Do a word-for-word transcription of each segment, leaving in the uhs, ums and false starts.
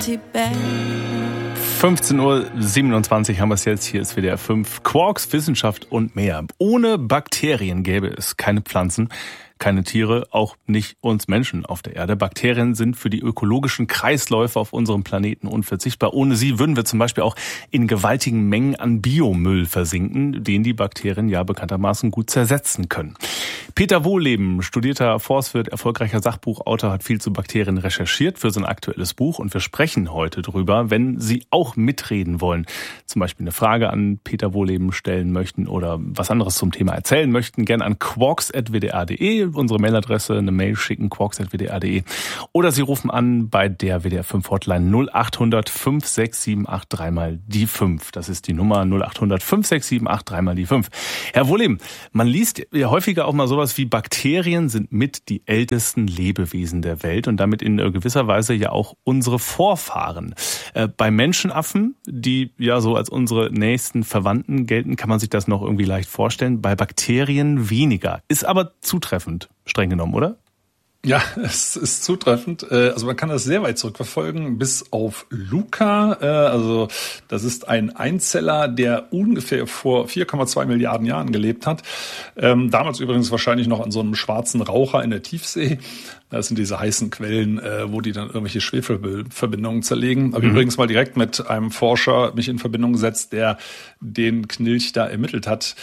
fünfzehn Uhr siebenundzwanzig haben wir es jetzt. Hier ist W D R fünf. Quarks, Wissenschaft und mehr. Ohne Bakterien gäbe es keine Pflanzen, keine Tiere, auch nicht uns Menschen auf der Erde. Bakterien sind für die ökologischen Kreisläufe auf unserem Planeten unverzichtbar. Ohne sie würden wir zum Beispiel auch in gewaltigen Mengen an Biomüll versinken, den die Bakterien ja bekanntermaßen gut zersetzen können. Peter Wohlleben, studierter Forstwirt, erfolgreicher Sachbuchautor, hat viel zu Bakterien recherchiert für sein aktuelles Buch. Und wir sprechen heute drüber, wenn Sie auch mitreden wollen, zum Beispiel eine Frage an Peter Wohlleben stellen möchten oder was anderes zum Thema erzählen möchten, gerne an quarks at w d r punkt d e. Unsere Mailadresse, eine Mail schicken, quarks at w d r punkt d e. Oder Sie rufen an bei der W D R fünf Hotline null acht hundert fünf sechs sieben acht drei mal die fünf. Das ist die Nummer null acht hundert fünf sechs sieben acht drei mal die fünf. Herr Wohlleben, man liest ja häufiger auch mal sowas wie Bakterien sind mit die ältesten Lebewesen der Welt und damit in gewisser Weise ja auch unsere Vorfahren. Äh, bei Menschenaffen, die ja so als unsere nächsten Verwandten gelten, kann man sich das noch irgendwie leicht vorstellen. Bei Bakterien weniger. Ist aber zutreffend. Streng genommen, oder? Ja, es ist zutreffend. Also man kann das sehr weit zurückverfolgen bis auf Luca. Also das ist ein Einzeller, der ungefähr vor vier Komma zwei Milliarden Jahren gelebt hat. Damals übrigens wahrscheinlich noch an so einem schwarzen Raucher in der Tiefsee. Das sind diese heißen Quellen, wo die dann irgendwelche Schwefelverbindungen zerlegen. Habe mhm. übrigens mal direkt mit einem Forscher mich in Verbindung gesetzt, der den Knilch da ermittelt hat.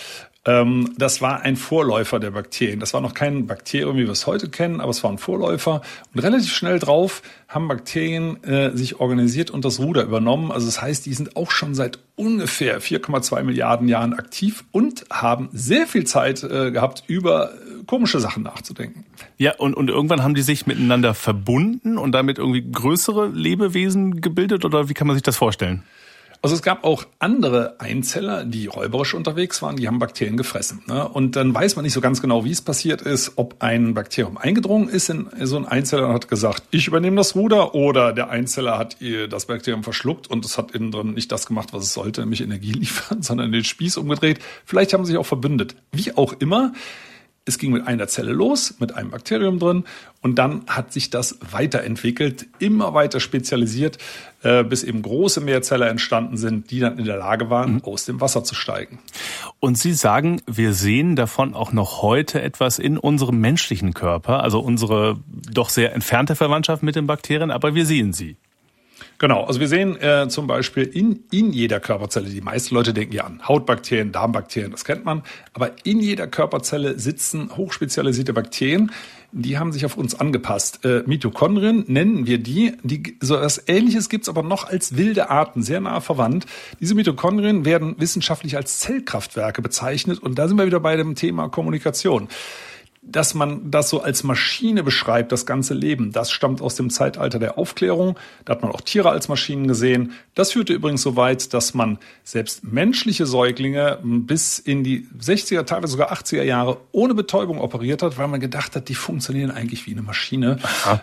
Das war ein Vorläufer der Bakterien. Das war noch kein Bakterium, wie wir es heute kennen, aber es war ein Vorläufer. Und relativ schnell drauf haben Bakterien äh, sich organisiert und das Ruder übernommen. Also das heißt, die sind auch schon seit ungefähr vier Komma zwei Milliarden Jahren aktiv und haben sehr viel Zeit äh, gehabt, über äh, komische Sachen nachzudenken. Ja, und, und irgendwann haben die sich miteinander verbunden und damit irgendwie größere Lebewesen gebildet? Oder wie kann man sich das vorstellen? Also es gab auch andere Einzeller, die räuberisch unterwegs waren, die haben Bakterien gefressen. Ne? Und dann weiß man nicht so ganz genau, wie es passiert ist, ob ein Bakterium eingedrungen ist in so ein Einzeller und hat gesagt, ich übernehme das Ruder, oder der Einzeller hat das Bakterium verschluckt und es hat innen drin nicht das gemacht, was es sollte, nämlich Energie liefern, sondern den Spieß umgedreht. Vielleicht haben sie sich auch verbündet. Wie auch immer. Es ging mit einer Zelle los, mit einem Bakterium drin, und dann hat sich das weiterentwickelt, immer weiter spezialisiert, äh, bis eben große Mehrzeller entstanden sind, die dann in der Lage waren, mhm. aus dem Wasser zu steigen. Und Sie sagen, wir sehen davon auch noch heute etwas in unserem menschlichen Körper, also unsere doch sehr entfernte Verwandtschaft mit den Bakterien, aber wir sehen sie. Genau, also wir sehen äh, zum Beispiel in, in jeder Körperzelle, die meisten Leute denken ja an Hautbakterien, Darmbakterien, das kennt man, aber in jeder Körperzelle sitzen hochspezialisierte Bakterien, die haben sich auf uns angepasst. Äh, Mitochondrien nennen wir die, die so etwas Ähnliches gibt's aber noch als wilde Arten, sehr nah verwandt. Diese Mitochondrien werden wissenschaftlich als Zellkraftwerke bezeichnet, und da sind wir wieder bei dem Thema Kommunikation. Dass man das so als Maschine beschreibt, das ganze Leben, das stammt aus dem Zeitalter der Aufklärung. Da hat man auch Tiere als Maschinen gesehen. Das führte übrigens so weit, dass man selbst menschliche Säuglinge bis in die sechziger, teilweise sogar achtziger Jahre ohne Betäubung operiert hat, weil man gedacht hat, die funktionieren eigentlich wie eine Maschine. Aha.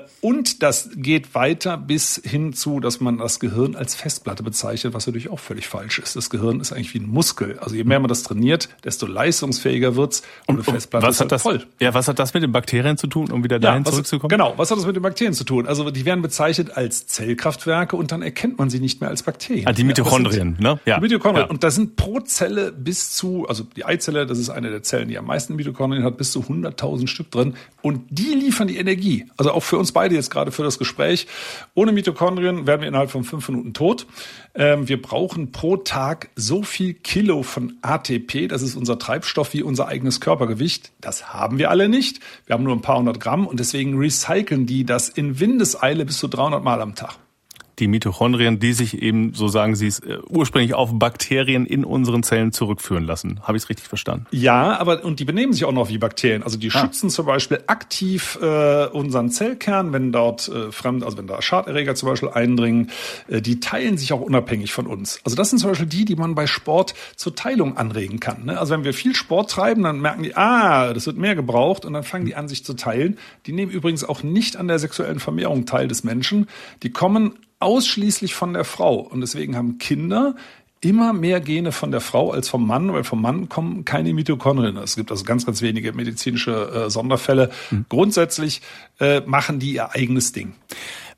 Und das geht weiter bis hin zu, dass man das Gehirn als Festplatte bezeichnet, was natürlich auch völlig falsch ist. Das Gehirn ist eigentlich wie ein Muskel. Also je mehr man das trainiert, desto leistungsfähiger wird's. Und eine Festplatte was ist halt das, voll. Ja, was hat das mit den Bakterien zu tun, um wieder dahin ja, was, zurückzukommen? Genau, was hat das mit den Bakterien zu tun? Also die werden bezeichnet als Zellkraftwerke und dann erkennt man sie nicht mehr als Bakterien. Ah, die Mitochondrien, ja, ne? Ja. Die Mitochondrien. Ja. Und da sind pro Zelle bis zu, also die Eizelle, das ist eine der Zellen, die am meisten Mitochondrien hat, bis zu hunderttausend Stück drin. Und die liefern die Energie. Also auch für uns beide jetzt gerade für das Gespräch. Ohne Mitochondrien werden wir innerhalb von fünf Minuten tot. Ähm, wir brauchen pro Tag so viel Kilo von A T P, das ist unser Treibstoff, wie unser eigenes Körpergewicht. Das haben wir alle nicht. Wir haben nur ein paar hundert Gramm, und deswegen recyceln die das in Windeseile bis zu dreihundert Mal am Tag. Die Mitochondrien, die sich eben, so sagen Sie es, ursprünglich auf Bakterien in unseren Zellen zurückführen lassen. Habe ich es richtig verstanden? Ja, aber und die benehmen sich auch noch wie Bakterien. Also die ah. schützen zum Beispiel aktiv äh, unseren Zellkern, wenn dort äh, fremd, also wenn da Schaderreger zum Beispiel eindringen. Äh, die teilen sich auch unabhängig von uns. Also das sind zum Beispiel die, die man bei Sport zur Teilung anregen kann. Ne? Also wenn wir viel Sport treiben, dann merken die, ah, das wird mehr gebraucht, und dann fangen die an, sich zu teilen. Die nehmen übrigens auch nicht an der sexuellen Vermehrung teil des Menschen. Die kommen ausschließlich von der Frau. Und deswegen haben Kinder immer mehr Gene von der Frau als vom Mann, weil vom Mann kommen keine Mitochondrien. Es gibt also ganz, ganz wenige medizinische äh, Sonderfälle. Mhm. Grundsätzlich äh, machen die ihr eigenes Ding.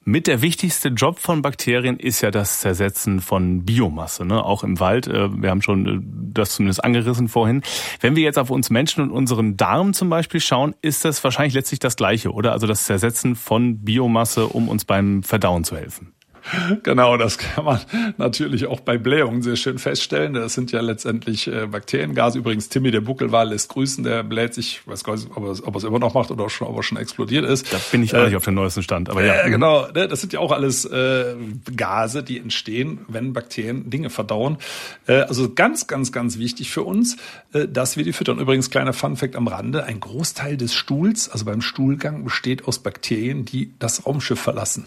Mit der wichtigste Job von Bakterien ist ja das Zersetzen von Biomasse, ne? Auch im Wald. Wir haben schon das zumindest angerissen vorhin. Wenn wir jetzt auf uns Menschen und unseren Darm zum Beispiel schauen, ist das wahrscheinlich letztlich das Gleiche, oder? Also das Zersetzen von Biomasse, um uns beim Verdauen zu helfen. Genau, das kann man natürlich auch bei Blähungen sehr schön feststellen. Das sind ja letztendlich äh, Bakteriengase. Übrigens, Timmy, der Buckelwal, lässt grüßen. Der bläht sich, ich weiß gar nicht, ob er, ob er es immer noch macht oder schon, ob er schon explodiert ist. Da bin ich auch äh, nicht auf dem neuesten Stand. Aber ja, äh, genau. Ne, das sind ja auch alles äh, Gase, die entstehen, wenn Bakterien Dinge verdauen. Äh, also ganz, ganz, ganz wichtig für uns, äh, dass wir die füttern. Übrigens, kleiner Funfact am Rande, ein Großteil des Stuhls, also beim Stuhlgang, besteht aus Bakterien, die das Raumschiff verlassen.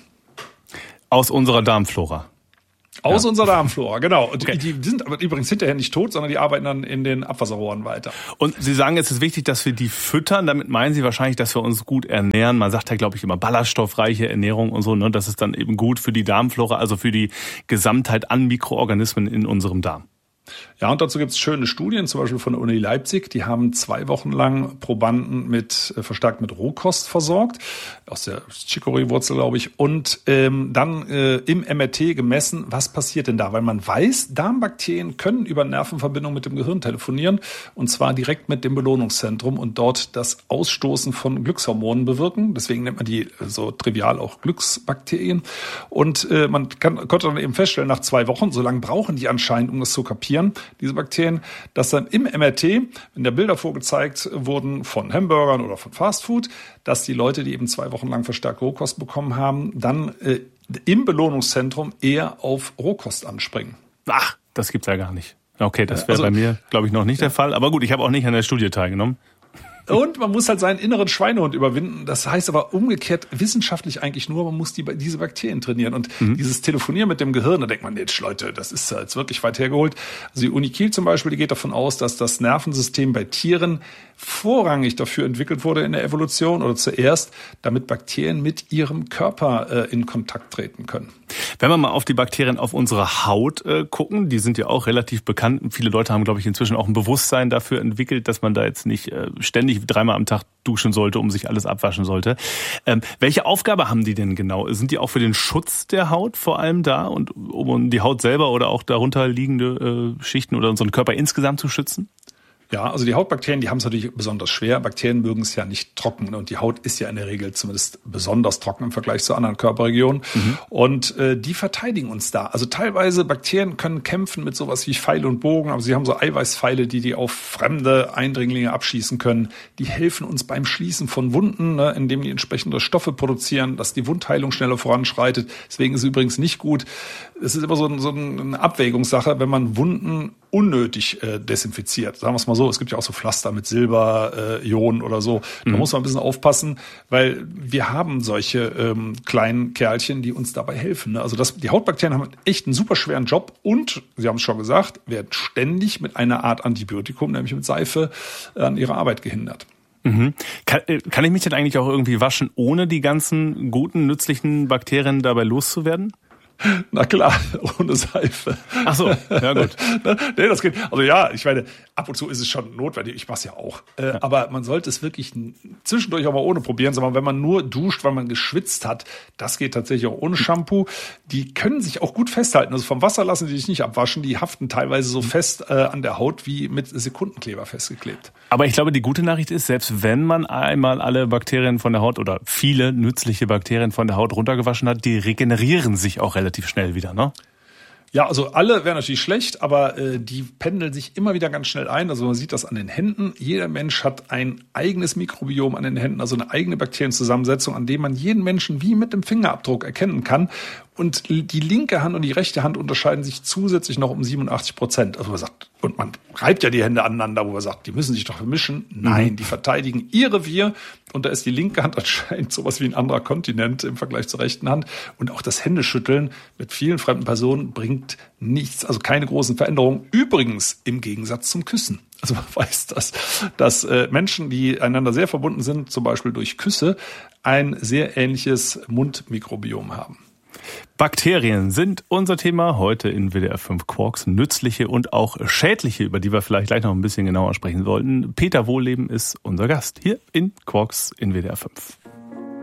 Aus unserer Darmflora. Aus ja. unserer Darmflora, genau. Und okay. die sind aber übrigens hinterher nicht tot, sondern die arbeiten dann in den Abwasserrohren weiter. Und Sie sagen, es ist wichtig, dass wir die füttern. Damit meinen Sie wahrscheinlich, dass wir uns gut ernähren. Man sagt ja, glaube ich, immer ballaststoffreiche Ernährung und so. Ne? Das ist dann eben gut für die Darmflora, also für die Gesamtheit an Mikroorganismen in unserem Darm. Ja, und dazu gibt es schöne Studien, zum Beispiel von der Uni Leipzig. Die haben zwei Wochen lang Probanden mit äh, verstärkt mit Rohkost versorgt, aus der Chicorée-Wurzel, glaube ich, und ähm, dann äh, im M R T gemessen, was passiert denn da? Weil man weiß, Darmbakterien können über Nervenverbindungen mit dem Gehirn telefonieren, und zwar direkt mit dem Belohnungszentrum und dort das Ausstoßen von Glückshormonen bewirken. Deswegen nennt man die so trivial auch Glücksbakterien. Und äh, man kann, konnte dann eben feststellen, nach zwei Wochen, so lange brauchen die anscheinend, um das zu kapieren, diese Bakterien, dass dann im M R T, wenn da Bilder vorgezeigt wurden von Hamburgern oder von Fastfood, dass die Leute, die eben zwei Wochen lang verstärkt Rohkost bekommen haben, dann äh, im Belohnungszentrum eher auf Rohkost anspringen. Ach, das gibt's ja gar nicht. Okay, das wäre also, bei mir, glaube ich, noch nicht der Fall. Aber gut, ich habe auch nicht an der Studie teilgenommen. Und man muss halt seinen inneren Schweinehund überwinden. Das heißt aber umgekehrt wissenschaftlich eigentlich nur, man muss die, diese Bakterien trainieren. Und mhm. dieses Telefonieren mit dem Gehirn, da denkt man, nee, Leute, das ist jetzt wirklich weit hergeholt. Also die Uni Kiel zum Beispiel, die geht davon aus, dass das Nervensystem bei Tieren vorrangig dafür entwickelt wurde in der Evolution oder zuerst, damit Bakterien mit ihrem Körper äh, in Kontakt treten können. Wenn wir mal auf die Bakterien auf unserer Haut äh, gucken, die sind ja auch relativ bekannt. Viele Leute haben, glaube ich, inzwischen auch ein Bewusstsein dafür entwickelt, dass man da jetzt nicht äh, ständig dreimal am Tag duschen sollte, um sich alles abwaschen sollte. Ähm, welche Aufgabe haben die denn genau? Sind die auch für den Schutz der Haut vor allem da und um die Haut selber oder auch darunter liegende äh, Schichten oder unseren Körper insgesamt zu schützen? Ja, also die Hautbakterien, die haben es natürlich besonders schwer. Bakterien mögen es ja nicht trocken und die Haut ist ja in der Regel zumindest besonders trocken im Vergleich zu anderen Körperregionen. Mhm. Und äh, die verteidigen uns da. Also teilweise Bakterien können kämpfen mit sowas wie Pfeil und Bogen, aber sie haben so Eiweißpfeile, die die auf fremde Eindringlinge abschießen können. Die helfen uns beim Schließen von Wunden, ne, indem die entsprechende Stoffe produzieren, dass die Wundheilung schneller voranschreitet. Deswegen ist es übrigens nicht gut. Es ist immer so, ein, so eine Abwägungssache, wenn man Wunden unnötig äh, desinfiziert. Sagen wir es mal so, es gibt ja auch so Pflaster mit Silber-Ionen äh, oder so. Da mhm. muss man ein bisschen aufpassen, weil wir haben solche ähm, kleinen Kerlchen, die uns dabei helfen. Ne? Also das, die Hautbakterien haben echt einen super schweren Job und, Sie haben es schon gesagt, werden ständig mit einer Art Antibiotikum, nämlich mit Seife, äh, an ihrer Arbeit gehindert. Mhm. Kann, kann ich mich denn eigentlich auch irgendwie waschen, ohne die ganzen guten, nützlichen Bakterien dabei loszuwerden? Na klar, ohne Seife. Ach so, ja gut. Nee, das geht. Also ja, ich meine, ab und zu ist es schon notwendig. Ich mach's ja auch. Äh, ja. Aber man sollte es wirklich zwischendurch auch mal ohne probieren. Sondern wenn man nur duscht, weil man geschwitzt hat, das geht tatsächlich auch ohne Shampoo. Die können sich auch gut festhalten. Also vom Wasser lassen die sich nicht abwaschen. Die haften teilweise so fest äh, an der Haut wie mit Sekundenkleber festgeklebt. Aber ich glaube, die gute Nachricht ist, selbst wenn man einmal alle Bakterien von der Haut oder viele nützliche Bakterien von der Haut runtergewaschen hat, die regenerieren sich auch relativ schnell wieder, ne? Ja, also alle wären natürlich schlecht, aber äh, die pendeln sich immer wieder ganz schnell ein. Also man sieht das an den Händen. Jeder Mensch hat ein eigenes Mikrobiom an den Händen, also eine eigene Bakterienzusammensetzung, an dem man jeden Menschen wie mit dem Fingerabdruck erkennen kann. Und die linke Hand und die rechte Hand unterscheiden sich zusätzlich noch um siebenundachtzig Prozent. Also man sagt, und man reibt ja die Hände aneinander, wo man sagt, die müssen sich doch vermischen. Nein, mhm. die verteidigen ihr Revier. Und da ist die linke Hand anscheinend sowas wie ein anderer Kontinent im Vergleich zur rechten Hand. Und auch das Händeschütteln mit vielen fremden Personen bringt nichts, also keine großen Veränderungen. Übrigens im Gegensatz zum Küssen. Also man weiß, dass, dass äh, Menschen, die einander sehr verbunden sind, zum Beispiel durch Küsse, ein sehr ähnliches Mundmikrobiom haben. Bakterien sind unser Thema heute in W D R fünf Quarks. Nützliche und auch schädliche, über die wir vielleicht gleich noch ein bisschen genauer sprechen sollten. Peter Wohlleben ist unser Gast hier in Quarks in W D R fünf.